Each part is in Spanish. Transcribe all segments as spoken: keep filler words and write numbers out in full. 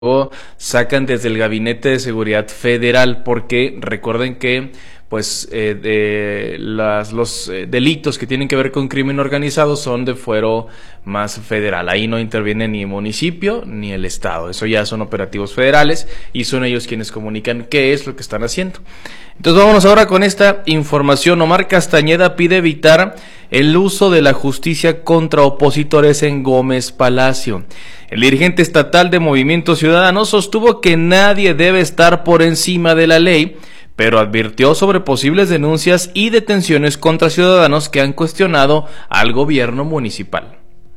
sacan desde el Gabinete de Seguridad Federal, porque recuerden que pues eh, de las, los eh, delitos que tienen que ver con crimen organizado son de fuero más federal. Ahí no interviene ni el municipio ni el estado. Eso ya son operativos federales y son ellos quienes comunican qué es lo que están haciendo. Entonces vámonos ahora con esta información. Omar Castañeda pide evitar el uso de la justicia contra opositores en Gómez Palacio. El dirigente estatal de Movimiento Ciudadano sostuvo que nadie debe estar por encima de la ley, pero advirtió sobre posibles denuncias y detenciones contra ciudadanos que han cuestionado al gobierno municipal.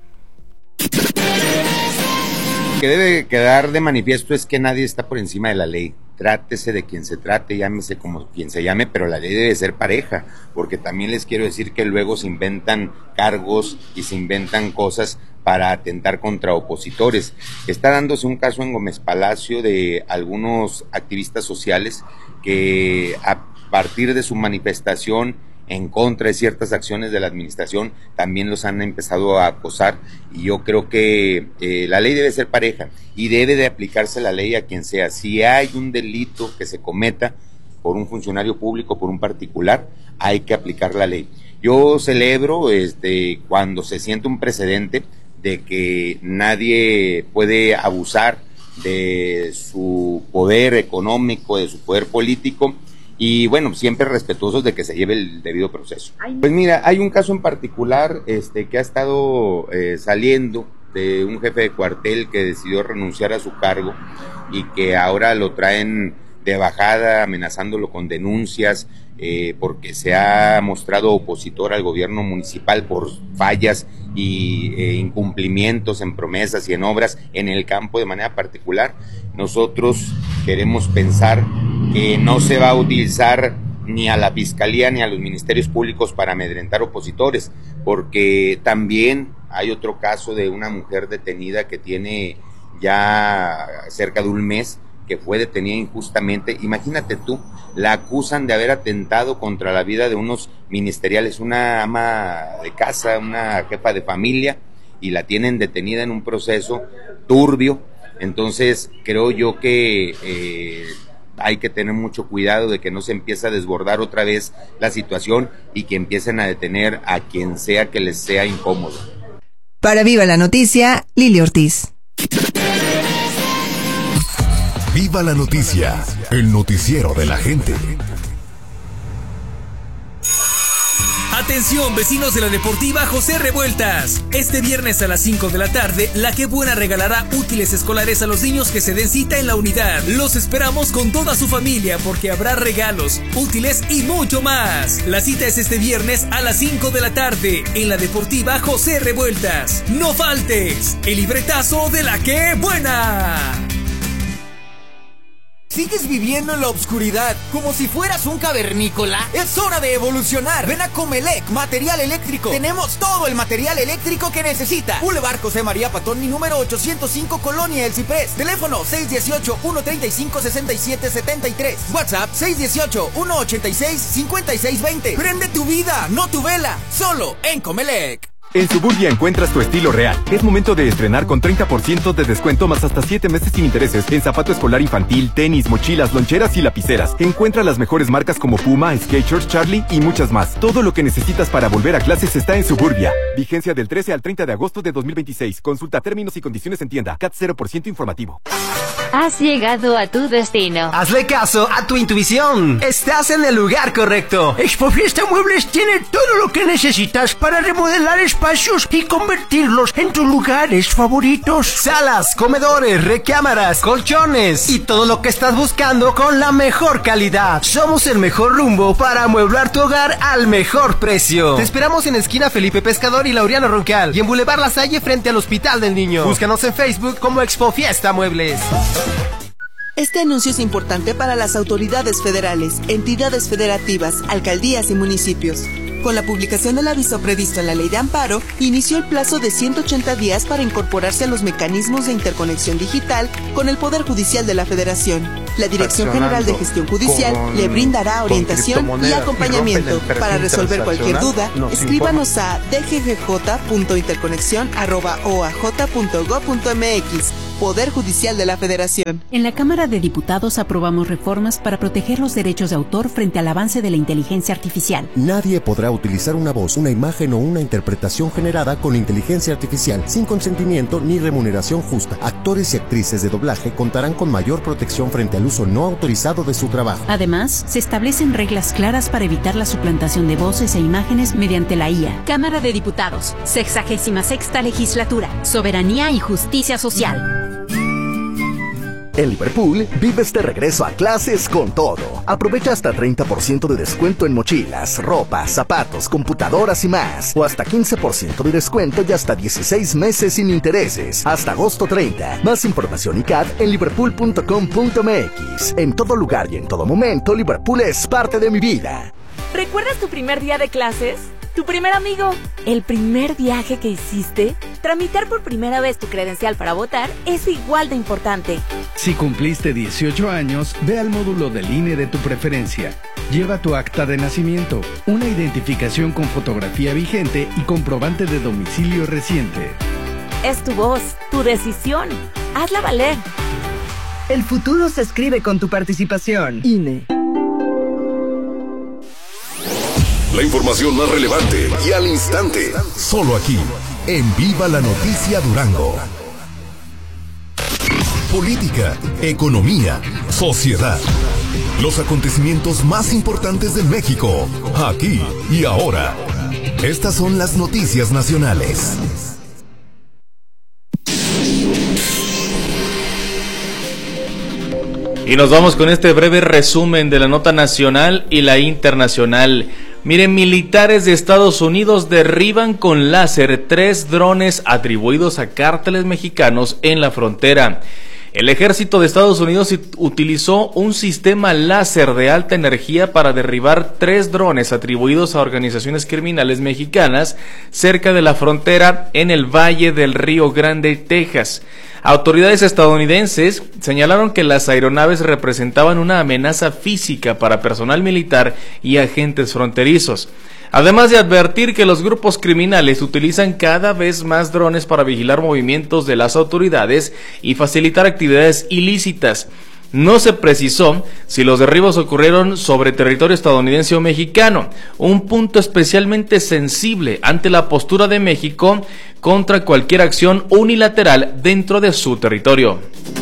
Lo que debe quedar de manifiesto es que nadie está por encima de la ley. Trátese de quien se trate, llámese como quien se llame, pero la ley debe ser pareja, porque también les quiero decir que luego se inventan cargos y se inventan cosas para atentar contra opositores. Está dándose un caso en Gómez Palacio de algunos activistas sociales que a partir de su manifestación en contra de ciertas acciones de la administración también los han empezado a acosar, y yo creo que eh, la ley debe ser pareja y debe de aplicarse la ley a quien sea. Si hay un delito que se cometa por un funcionario público, por un particular, hay que aplicar la ley. Yo celebro este, cuando se siente un precedente de que nadie puede abusar de su poder económico, de su poder político, y bueno, siempre respetuosos de que se lleve el debido proceso. Pues mira, hay un caso en particular este, que ha estado eh, saliendo de un jefe de cuartel que decidió renunciar a su cargo y que ahora lo traen de bajada, amenazándolo con denuncias, eh, porque se ha mostrado opositor al gobierno municipal por fallas y eh, incumplimientos en promesas y en obras en el campo de manera particular. Nosotros queremos pensar que no se va a utilizar ni a la Fiscalía ni a los ministerios públicos para amedrentar opositores, porque también hay otro caso de una mujer detenida que tiene ya cerca de un mes, que fue detenida injustamente. Imagínate tú, la acusan de haber atentado contra la vida de unos ministeriales, una ama de casa, una jefa de familia, y la tienen detenida en un proceso turbio. Entonces creo yo que eh, hay que tener mucho cuidado de que no se empiece a desbordar otra vez la situación y que empiecen a detener a quien sea que les sea incómodo. Para Viva la Noticia, Lili Ortiz. Viva la Noticia, el noticiero de la gente. Atención, vecinos de la Deportiva José Revueltas. Este viernes a las cinco de la tarde, La Qué Buena regalará útiles escolares a los niños que se den cita en la unidad. Los esperamos con toda su familia porque habrá regalos, útiles y mucho más. La cita es este viernes a las cinco de la tarde en la Deportiva José Revueltas. ¡No faltes! El libretazo de La Qué Buena. ¿Sigues viviendo en la oscuridad como si fueras un cavernícola? Es hora de evolucionar. Ven a Comelec Material Eléctrico. Tenemos todo el material eléctrico que necesitas. Boulevard José María Patón, número ochocientos cinco, Colonia El Ciprés. Teléfono seis uno ocho, uno tres cinco, seis siete siete tres. WhatsApp seis uno ocho, uno ocho seis, cinco seis dos cero. Prende tu vida, no tu vela. Solo en Comelec. En Suburbia encuentras tu estilo real. Es momento de estrenar con treinta por ciento de descuento más hasta siete meses sin intereses en zapato escolar infantil, tenis, mochilas, loncheras y lapiceras. Encuentra las mejores marcas como Puma, Skechers, Charlie y muchas más. Todo lo que necesitas para volver a clases está en Suburbia. Vigencia del trece al treinta de agosto de dos mil veintiséis. Consulta términos y condiciones en tienda. C A T cero por ciento informativo. Has llegado a tu destino. Hazle caso a tu intuición. Estás en el lugar correcto. Expofiesta Muebles tiene todo lo que necesitas para remodelar espacios y convertirlos en tus lugares favoritos. Salas, comedores, recámaras, colchones y todo lo que estás buscando con la mejor calidad. Somos el mejor rumbo para amueblar tu hogar al mejor precio. Te esperamos en esquina Felipe Pescador y Laureano Roncal y en Boulevard La Salle frente al Hospital del Niño. Búscanos en Facebook como Expofiesta Muebles. Este anuncio es importante para las autoridades federales, entidades federativas, alcaldías y municipios. Con la publicación del aviso previsto en la Ley de Amparo, inició el plazo de ciento ochenta días para incorporarse a los mecanismos de interconexión digital con el Poder Judicial de la Federación. La Dirección General de Gestión Judicial le brindará orientación y acompañamiento. Para resolver cualquier duda, escríbanos a d g g j punto interconexión arroba o a j punto gob punto m x. Poder Judicial de la Federación. En la Cámara de Diputados aprobamos reformas para proteger los derechos de autor frente al avance de la inteligencia artificial. Nadie podrá utilizar una voz, una imagen o una interpretación generada con inteligencia artificial sin consentimiento ni remuneración justa. Actores y actrices de doblaje contarán con mayor protección frente al uso no autorizado de su trabajo. Además, se establecen reglas claras para evitar la suplantación de voces e imágenes mediante la I A. Cámara de Diputados, sexagésima sexta legislatura, soberanía y justicia social. En Liverpool, vives de regreso a clases con todo. Aprovecha hasta treinta por ciento de descuento en mochilas, ropa, zapatos, computadoras y más. O hasta quince por ciento de descuento y hasta dieciséis meses sin intereses. Hasta agosto treinta. Más información y C A D en liverpool punto com punto m x. En todo lugar y en todo momento, Liverpool es parte de mi vida. ¿Recuerdas tu primer día de clases? ¿Tu primer amigo? ¿El primer viaje que hiciste? Tramitar por primera vez tu credencial para votar es igual de importante. Si cumpliste dieciocho años, ve al módulo del I N E de tu preferencia. Lleva tu acta de nacimiento, una identificación con fotografía vigente y comprobante de domicilio reciente. Es tu voz, tu decisión. Hazla valer. El futuro se escribe con tu participación. I N E. La información más relevante y al instante. Solo aquí, en Viva la Noticia Durango. Política, economía, sociedad. Los acontecimientos más importantes de México, aquí y ahora. Estas son las noticias nacionales. Y nos vamos con este breve resumen de la nota nacional y la internacional. Miren, militares de Estados Unidos derriban con láser tres drones atribuidos a cárteles mexicanos en la frontera. El ejército de Estados Unidos utilizó un sistema láser de alta energía para derribar tres drones atribuidos a organizaciones criminales mexicanas cerca de la frontera en el Valle del Río Grande, Texas. Autoridades estadounidenses señalaron que las aeronaves representaban una amenaza física para personal militar y agentes fronterizos. Además de advertir que los grupos criminales utilizan cada vez más drones para vigilar movimientos de las autoridades y facilitar actividades ilícitas. No se precisó si los derribos ocurrieron sobre territorio estadounidense o mexicano, un punto especialmente sensible ante la postura de México contra cualquier acción unilateral dentro de su territorio.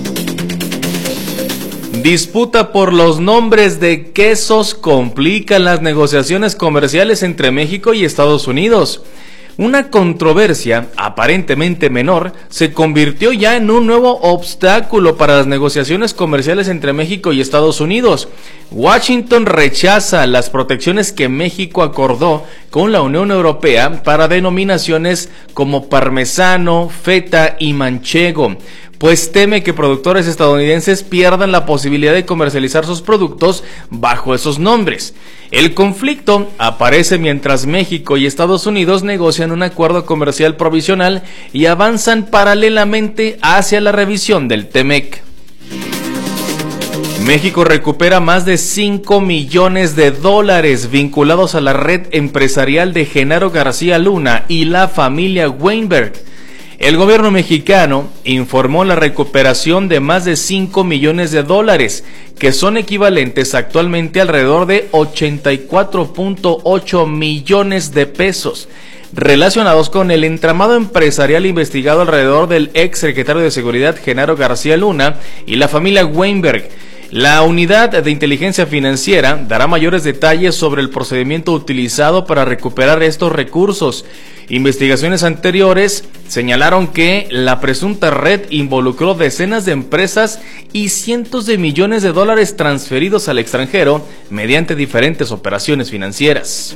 Disputa por los nombres de quesos complican las negociaciones comerciales entre México y Estados Unidos. Una controversia, aparentemente menor, se convirtió ya en un nuevo obstáculo para las negociaciones comerciales entre México y Estados Unidos. Washington rechaza las protecciones que México acordó con la Unión Europea para denominaciones como parmesano, feta y manchego, pues teme que productores estadounidenses pierdan la posibilidad de comercializar sus productos bajo esos nombres. El conflicto aparece mientras México y Estados Unidos negocian un acuerdo comercial provisional y avanzan paralelamente hacia la revisión del T M E C. México recupera más de cinco millones de dólares vinculados a la red empresarial de Genaro García Luna y la familia Weinberg. El gobierno mexicano informó la recuperación de más de cinco millones de dólares, que son equivalentes actualmente a alrededor de ochenta y cuatro punto ocho millones de pesos, relacionados con el entramado empresarial investigado alrededor del ex secretario de Seguridad Genaro García Luna y la familia Weinberg. La unidad de inteligencia financiera dará mayores detalles sobre el procedimiento utilizado para recuperar estos recursos. Investigaciones anteriores señalaron que la presunta red involucró decenas de empresas y cientos de millones de dólares transferidos al extranjero mediante diferentes operaciones financieras.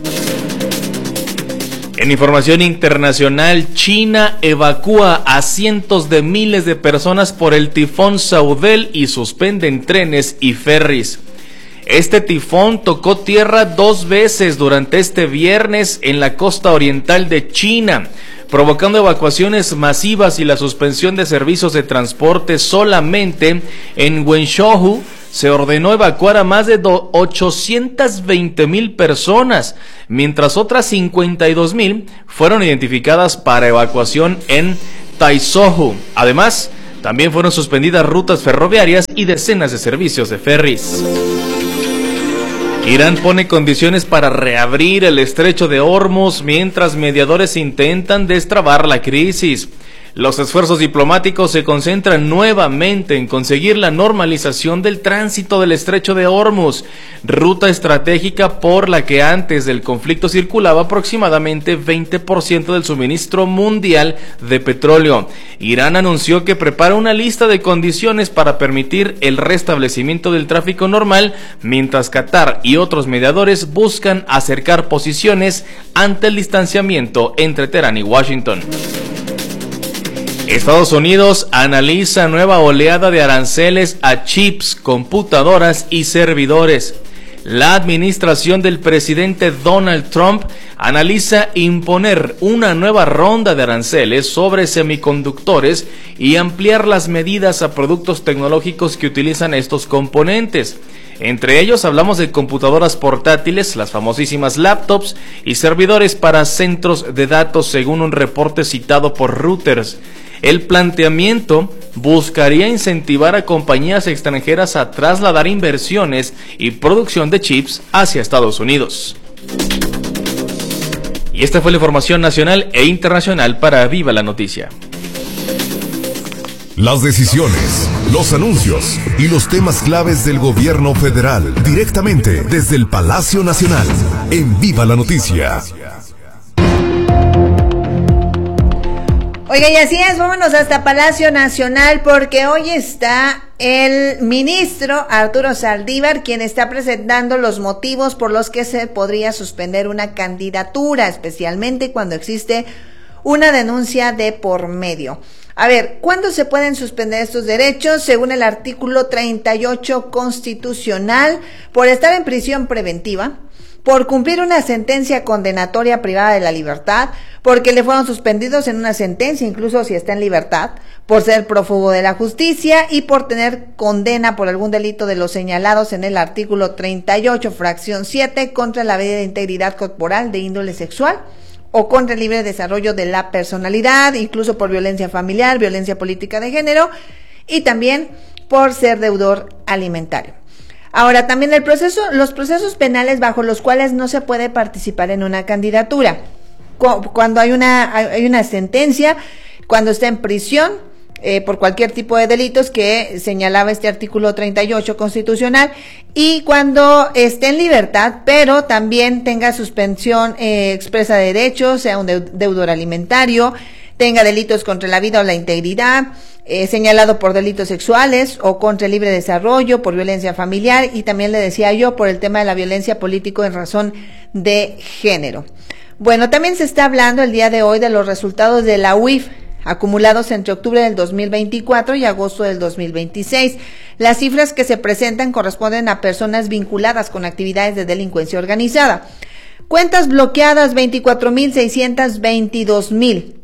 En información internacional, China evacúa a cientos de miles de personas por el tifón Saudel y suspenden trenes y ferries. Este tifón tocó tierra dos veces durante este viernes en la costa oriental de China, provocando evacuaciones masivas y la suspensión de servicios de transporte. Solamente en Wenzhou se ordenó evacuar a más de ochocientas veinte mil personas, mientras otras cincuenta y dos mil fueron identificadas para evacuación en Taizhou. Además, También fueron suspendidas rutas ferroviarias y decenas de servicios de ferries. Irán pone condiciones para reabrir el estrecho de Hormuz mientras mediadores intentan destrabar la crisis. Los esfuerzos diplomáticos se concentran nuevamente en conseguir la normalización del tránsito del estrecho de Hormuz, ruta estratégica por la que antes del conflicto circulaba aproximadamente veinte por ciento del suministro mundial de petróleo. Irán anunció que prepara una lista de condiciones para permitir el restablecimiento del tráfico normal, mientras Qatar y otros mediadores buscan acercar posiciones ante el distanciamiento entre Teherán y Washington. Estados Unidos analiza nueva oleada de aranceles a chips, computadoras y servidores. La administración del presidente Donald Trump analiza imponer una nueva ronda de aranceles sobre semiconductores y ampliar las medidas a productos tecnológicos que utilizan estos componentes. Entre ellos hablamos de computadoras portátiles, las famosísimas laptops y servidores para centros de datos, según un reporte citado por Reuters. El planteamiento buscaría incentivar a compañías extranjeras a trasladar inversiones y producción de chips hacia Estados Unidos. Y esta fue la información nacional e internacional para Viva la Noticia. Las decisiones, los anuncios y los temas claves del gobierno federal, directamente desde el Palacio Nacional, en Viva la Noticia. Oiga, y así es, vámonos hasta Palacio Nacional porque hoy está el ministro Arturo Saldívar, quien está presentando los motivos por los que se podría suspender una candidatura, especialmente cuando existe una denuncia de por medio. A ver, ¿cuándo se pueden suspender estos derechos? Según el artículo treinta y ocho constitucional, por estar en prisión preventiva, por cumplir una sentencia condenatoria privada de la libertad, porque le fueron suspendidos en una sentencia, incluso si está en libertad, por ser prófugo de la justicia y por tener condena por algún delito de los señalados en el artículo treinta y ocho, fracción siete, contra la vida de integridad corporal de índole sexual o contra el libre desarrollo de la personalidad, incluso por violencia familiar, violencia política de género y también por ser deudor alimentario. Ahora, también el proceso, los procesos penales bajo los cuales no se puede participar en una candidatura. Cuando hay una, hay una sentencia, cuando está en prisión, eh, por cualquier tipo de delitos que señalaba este artículo treinta y ocho constitucional, y cuando esté en libertad, pero también tenga suspensión eh, expresa de derechos, sea un deudor alimentario, tenga delitos contra la vida o la integridad, eh, señalado por delitos sexuales o contra el libre desarrollo, por violencia familiar, y también le decía yo por el tema de la violencia político en razón de género. Bueno, también se está hablando el día de hoy de los resultados de la U I F acumulados entre octubre del dos mil veinticuatro y agosto del dos mil veintiséis. Las cifras que se presentan corresponden a personas vinculadas con actividades de delincuencia organizada. Cuentas bloqueadas veinticuatro mil seiscientos veintidós mil.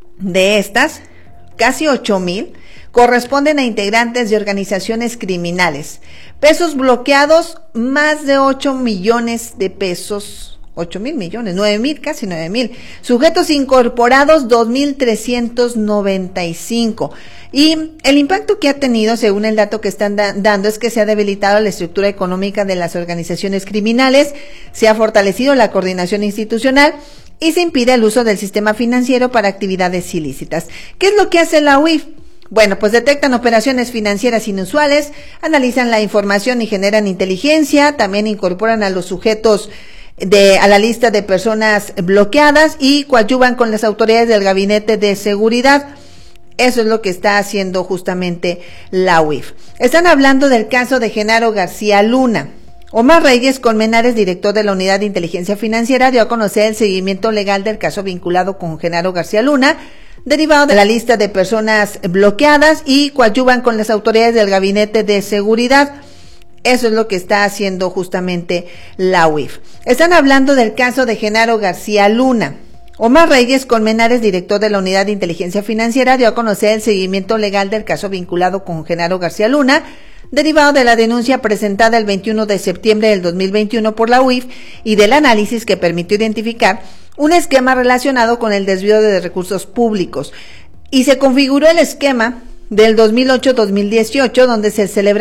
De estas, casi ocho mil corresponden a integrantes de organizaciones criminales. Pesos bloqueados, más de ocho millones de pesos. ocho mil millones, nueve mil, casi nueve mil. Sujetos incorporados, dos mil trescientos noventa y cinco. Y el impacto que ha tenido, según el dato que están da- dando, es que se ha debilitado la estructura económica de las organizaciones criminales, se ha fortalecido la coordinación institucional y se impide el uso del sistema financiero para actividades ilícitas. ¿Qué es lo que hace la U I F? Bueno, pues detectan operaciones financieras inusuales, analizan la información y generan inteligencia, también incorporan a los sujetos de a la lista de personas bloqueadas y coadyuvan con las autoridades del Gabinete de Seguridad. Eso es lo que está haciendo justamente la U I F. Están hablando del caso de Genaro García Luna. Omar Reyes Colmenares, director de la Unidad de Inteligencia Financiera, dio a conocer el seguimiento legal del caso vinculado con Genaro García Luna, derivado de la lista de personas bloqueadas y coadyuvan con las autoridades del Gabinete de Seguridad. Eso es lo que está haciendo justamente la U I F. Están hablando del caso de Genaro García Luna. Omar Reyes Colmenares, director de la Unidad de Inteligencia Financiera, dio a conocer el seguimiento legal del caso vinculado con Genaro García Luna, derivado de la denuncia presentada el veintiuno de septiembre del dos mil veintiuno por la U I F y del análisis que permitió identificar un esquema relacionado con el desvío de recursos públicos. Y se configuró el esquema del dos mil ocho a dos mil dieciocho, donde se celebra